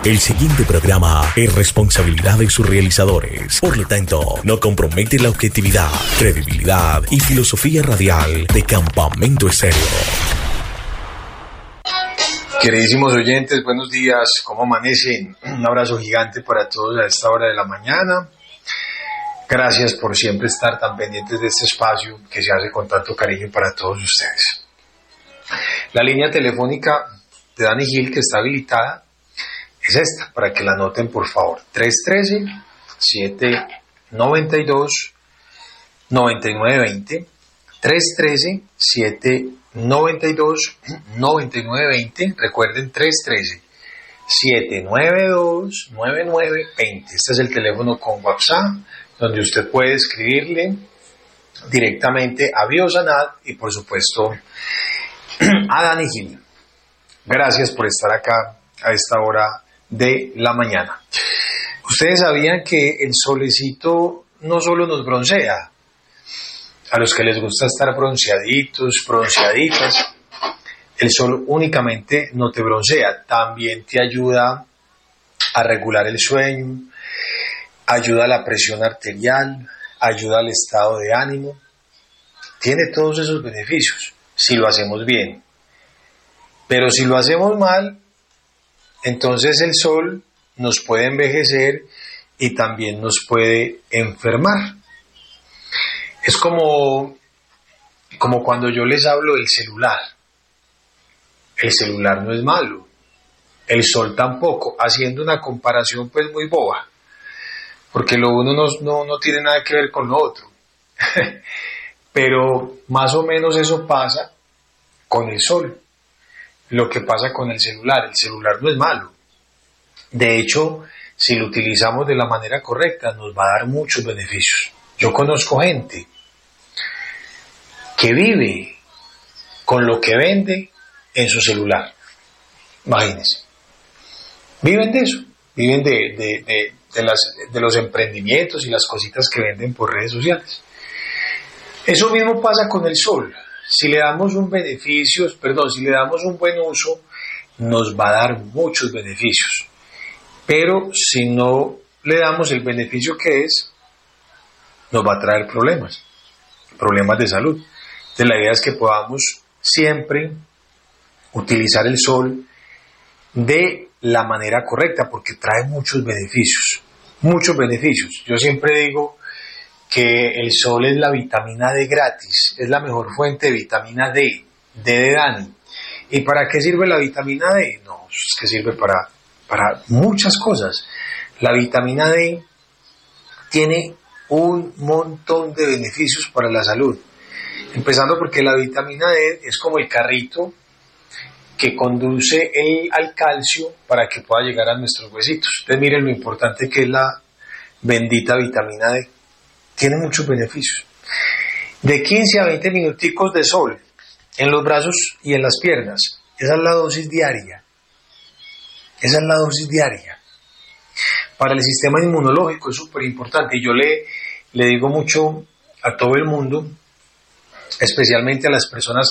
El siguiente programa es responsabilidad de sus realizadores. Por lo tanto, no compromete la objetividad, credibilidad y filosofía radial de Campamento Estéreo. Queridísimos oyentes, buenos días, ¿cómo amanecen? Un abrazo gigante para todos a esta hora de la mañana. Gracias por siempre estar tan pendientes de este espacio que se hace con tanto cariño para todos ustedes. La línea telefónica de Dani Gil, que está habilitada, es esta, para que la anoten por favor. 313-792-9920. 313-792-9920. Recuerden, 313-792-9920. Este es el teléfono con WhatsApp, donde usted puede escribirle directamente a Biosanat y por supuesto a Dani Gil. Gracias por estar acá a esta hora de la mañana. Ustedes sabían que el solecito no solo nos broncea, a los que les gusta estar bronceaditos, bronceaditas, el sol únicamente no te broncea, también te ayuda a regular el sueño, ayuda a la presión arterial, ayuda al estado de ánimo, tiene todos esos beneficios si lo hacemos bien. Pero si lo hacemos mal, entonces el sol nos puede envejecer y también nos puede enfermar. Es como cuando yo les hablo del celular. El celular no es malo, el sol tampoco, haciendo una comparación pues muy boba, porque lo uno no tiene nada que ver con lo otro. Pero más o menos eso pasa con el sol. Lo que pasa con el celular no es malo. De hecho, si lo utilizamos de la manera correcta, nos va a dar muchos beneficios. Yo conozco gente que vive con lo que vende en su celular. Imagínense. Viven de eso. Viven de los emprendimientos y las cositas que venden por redes sociales. Eso mismo pasa con el sol. Si le damos un buen uso, nos va a dar muchos beneficios. Pero si no le damos el beneficio que es, nos va a traer problemas de salud. Entonces la idea es que podamos siempre utilizar el sol de la manera correcta, porque trae muchos beneficios. Yo siempre digo que el sol es la vitamina D gratis, es la mejor fuente de vitamina D de Dani. ¿Y para qué sirve la vitamina D? No, es que sirve para muchas cosas. La vitamina D tiene un montón de beneficios para la salud, empezando porque la vitamina D es como el carrito que conduce al calcio para que pueda llegar a nuestros huesitos. Entonces miren lo importante que es la bendita vitamina D. Tiene muchos beneficios. De 15 a 20 minuticos de sol en los brazos y en las piernas. Esa es la dosis diaria. Para el sistema inmunológico es súper importante. Y yo le digo mucho a todo el mundo, especialmente a las personas